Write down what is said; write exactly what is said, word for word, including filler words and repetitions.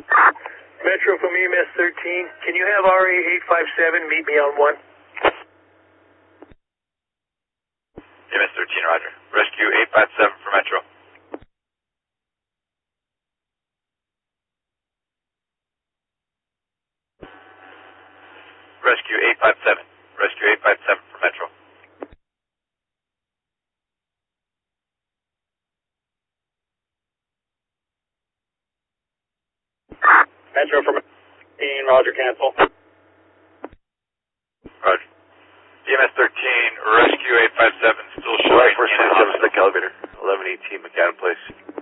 Metro from E M S thirteen. Can you have R A eight five seven meet me on one? E M S thirteen, roger. Rescue eight five seven for Metro. Rescue eight five seven. Rescue eight five seven for Metro. Metro from thirteen, roger, cancel. Roger. E M S thirteen, Rescue eight five seven, still showing in a hospital. Stick elevator, eleven eighteen McAdam Place.